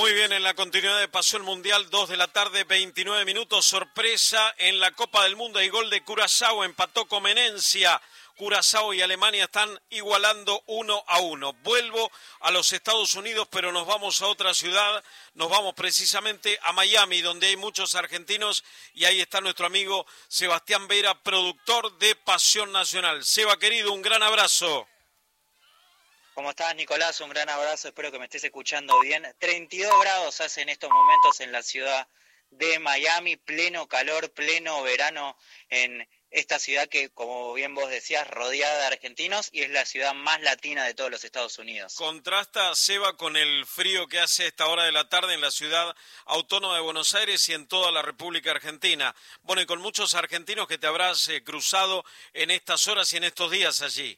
Muy bien, en la continuidad de Pasión Mundial, 2 de la tarde, 29 minutos, sorpresa en la Copa del Mundo, hay gol de Curazao, empató Comenencia, Curazao y Alemania están igualando 1-1. Vuelvo a los Estados Unidos, pero nos vamos a otra ciudad, nos vamos precisamente a Miami, donde hay muchos argentinos, y ahí está nuestro amigo Sebastián Vera, productor de Pasión Nacional. Seba, querido, un gran abrazo. ¿Cómo estás, Nicolás? Un gran abrazo, espero que me estés escuchando bien. 32 grados hace en estos momentos en la ciudad de Miami, pleno calor, pleno verano en esta ciudad que, como bien vos decías, rodeada de argentinos y es la ciudad más latina de todos los Estados Unidos. Contrasta, Seba, con el frío que hace a esta hora de la tarde en la ciudad autónoma de Buenos Aires y en toda la República Argentina. Bueno, y con muchos argentinos que te habrás cruzado en estas horas y en estos días allí.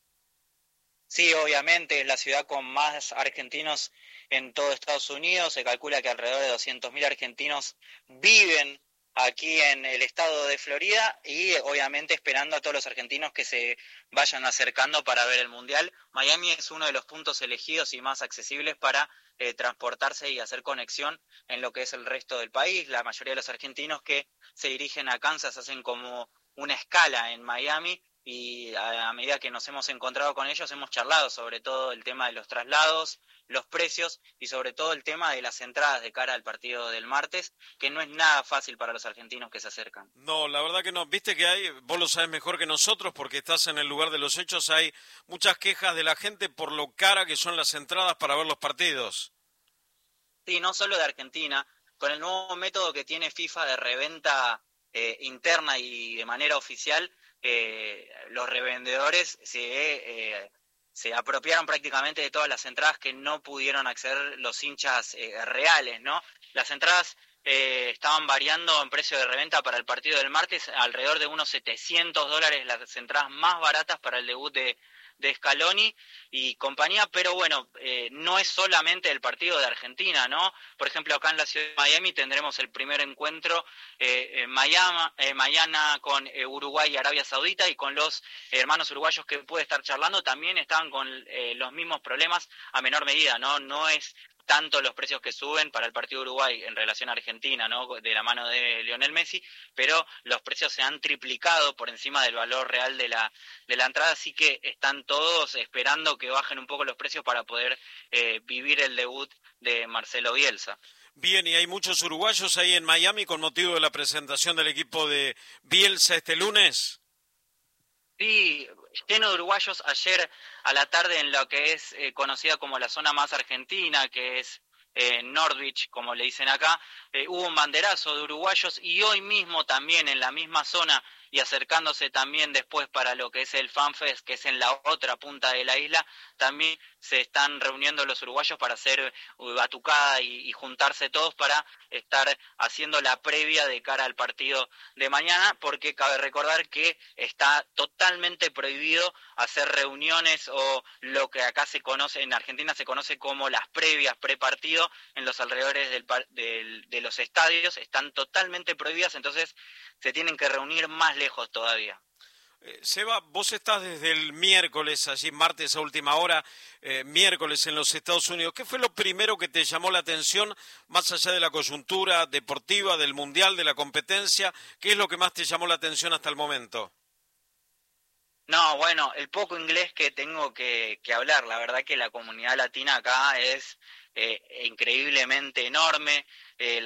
Sí, obviamente es la ciudad con más argentinos en todo Estados Unidos. Se calcula que alrededor de 200.000 argentinos viven aquí en el estado de Florida y obviamente esperando a todos los argentinos que se vayan acercando para ver el Mundial. Miami es uno de los puntos elegidos y más accesibles para transportarse y hacer conexión en lo que es el resto del país. La mayoría de los argentinos que se dirigen a Kansas hacen como una escala en Miami. Y a medida que nos hemos encontrado con ellos hemos charlado sobre todo el tema de los traslados, los precios y sobre todo el tema de las entradas de cara al partido del martes, que no es nada fácil para los argentinos que se acercan. No, la verdad que no. Viste que hay, vos lo sabés mejor que nosotros porque estás en el lugar de los hechos, hay muchas quejas de la gente por lo cara que son las entradas para ver los partidos. Sí, no solo de Argentina, con el nuevo método que tiene FIFA de reventa interna y de manera oficial, los revendedores se apropiaron prácticamente de todas las entradas que no pudieron acceder los hinchas reales, ¿no? Las entradas estaban variando en precio de reventa para el partido del martes, alrededor de unos $700, las entradas más baratas para el debut de Scaloni y compañía, pero bueno, no es solamente el partido de Argentina, ¿no? Por ejemplo, acá en la ciudad de Miami tendremos el primer encuentro mañana con Uruguay y Arabia Saudita, y con los hermanos uruguayos que puede estar charlando también estaban con los mismos problemas a menor medida, ¿no? No es tanto los precios que suben para el partido de Uruguay en relación a Argentina, ¿no? De la mano de Lionel Messi, pero los precios se han triplicado por encima del valor real de la entrada, así que están todos esperando que bajen un poco los precios para poder vivir el debut de Marcelo Bielsa. Bien, y hay muchos uruguayos ahí en Miami con motivo de la presentación del equipo de Bielsa este lunes. Sí, lleno de uruguayos ayer a la tarde en lo que es conocida como la zona más argentina, que es Nordwich, como le dicen acá. Hubo un banderazo de uruguayos y hoy mismo también en la misma zona y acercándose también después para lo que es el FanFest, que es en la otra punta de la isla, también se están reuniendo los uruguayos para hacer batucada y juntarse todos para estar haciendo la previa de cara al partido de mañana, porque cabe recordar que está totalmente prohibido hacer reuniones o lo que acá se conoce, en Argentina se conoce como las previas, prepartido, en los alrededores de los estadios, están totalmente prohibidas, entonces se tienen que reunir más lejos todavía. Seba, vos estás desde el miércoles, allí martes a última hora, miércoles en los Estados Unidos. ¿Qué fue lo primero que te llamó la atención, más allá de la coyuntura deportiva, del mundial, de la competencia? ¿Qué es lo que más te llamó la atención hasta el momento? No, bueno, el poco inglés que tengo que hablar, la verdad que la comunidad latina acá es increíblemente enorme.